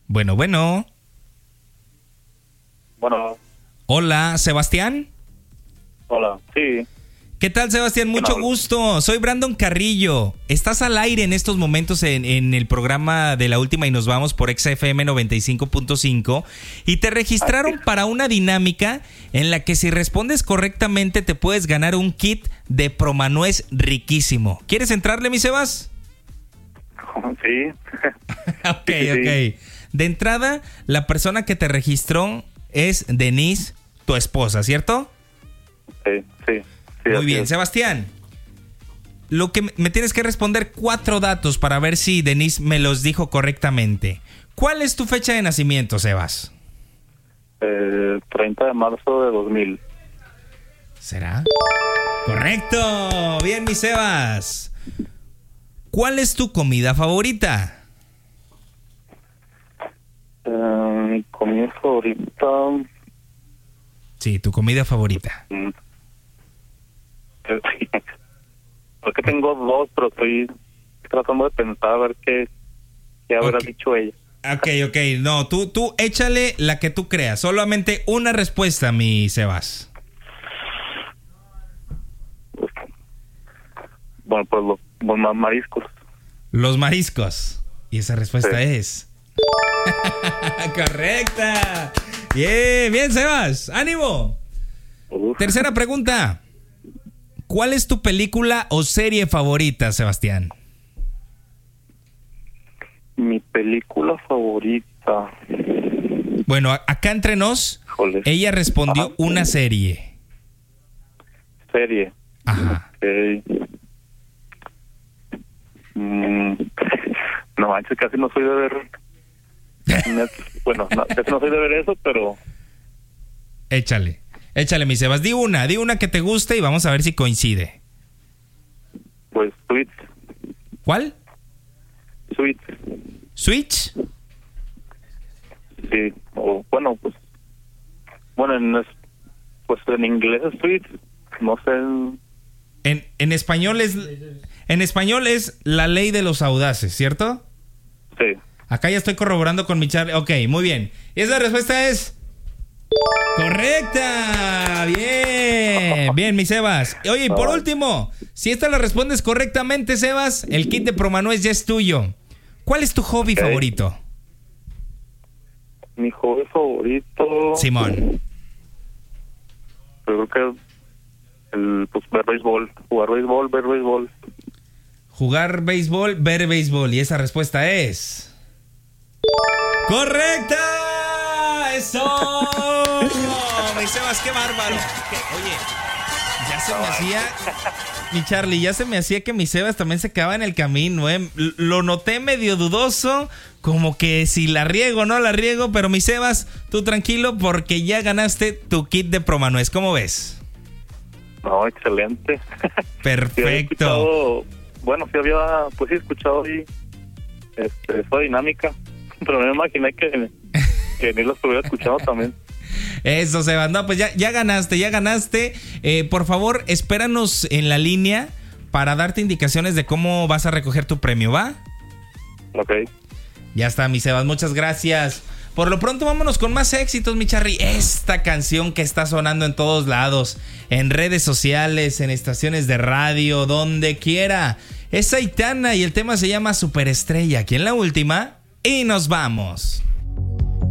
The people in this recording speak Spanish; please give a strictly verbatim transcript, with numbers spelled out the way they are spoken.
Bueno, bueno. Bueno. Hola, ¿Sebastián? Hola, sí. ¿Qué tal, Sebastián? Mucho no. gusto. Soy Brandon Carrillo. Estás al aire en estos momentos en, en el programa de La Última y Nos Vamos por X F M noventa y cinco punto cinco y te registraron Así. para una dinámica en la que si respondes correctamente te puedes ganar un kit de Promanuez riquísimo. ¿Quieres entrarle, mi Sebas? Sí. Ok, Sí, sí. ok. De entrada, la persona que te registró es Denise, tu esposa, ¿cierto? Sí, sí. sí Muy así bien, es. Sebastián. Lo que me tienes que responder cuatro datos para ver si Denise me los dijo correctamente. ¿Cuál es tu fecha de nacimiento, Sebas? Eh, treinta de marzo de dos mil. ¿Será? Correcto. Bien, mi Sebas. ¿Cuál es tu comida favorita? Eh, mi comida favorita... Sí, tu comida favorita. mm, Porque tengo dos, pero estoy tratando de pensar a ver qué, qué habrá Ok. dicho ella. Ok, ok. No, tú, tú échale la que tú creas. Solamente una respuesta, mi Sebas. Bueno, pues los, los ma- mariscos. Los mariscos. Y esa respuesta Sí. es... Correcta. Bien, bien, Sebas. ¡Ánimo! Uf. Tercera pregunta. ¿Cuál es tu película o serie favorita, Sebastián? Mi película favorita. Bueno, a- acá entre nos, Híjole. ella respondió Ajá. una serie. Serie. Ajá. Ok. Mm, no manches, casi no soy de ver. Net- bueno, no, casi no soy de ver eso, pero Échale. Échale, mi Sebas. Di una, di una que te guste y vamos a ver si coincide. pues Switch. ¿Cuál? Switch. ¿Switch? Sí. O bueno, pues. Bueno, en, es- pues en inglés es Switch. No sé. En, en español es... En español es La Ley de los Audaces, ¿cierto? Sí. Acá ya estoy corroborando con mi Charlie. Ok, muy bien. Y esa respuesta es... ¡correcta! Bien, bien, mi Sebas. Oye, y por último, si esta la respondes correctamente, Sebas, el kit de Promanuez ya es tuyo. ¿Cuál es tu hobby Ok. favorito? Mi hobby favorito. Simón. Creo que el, pues ver béisbol. Jugar béisbol, ver béisbol. Jugar béisbol, ver béisbol. Y esa respuesta es... ¡correcta! ¡Eso! Mi Sebas, qué bárbaro. Que, oye, ya se me hacía... Mi Charlie, ya se me hacía que mi Sebas también se quedaba en el camino, ¿eh? L- Lo noté medio dudoso, como que si la riego o no la riego, pero mi Sebas, tú tranquilo porque ya ganaste tu kit de Promanuez. ¿Cómo ves? No, excelente. Sí había Perfecto. escuchado- bueno, sí había, pues sí he escuchado ahí este, esa dinámica, pero no me imaginé que, que ni lo estuviera escuchando también. Eso, Sebas. No, pues ya, ya ganaste, ya ganaste. Eh, por favor, espéranos en la línea para darte indicaciones de cómo vas a recoger tu premio, ¿va? Ok. Ya está, mi Sebas. Muchas gracias. Por lo pronto, vámonos con más éxitos, mi Charly. Esta canción que está sonando en todos lados, en redes sociales, en estaciones de radio, donde quiera. Es Aitana y el tema se llama Superestrella. Aquí en La Última. Y nos vamos.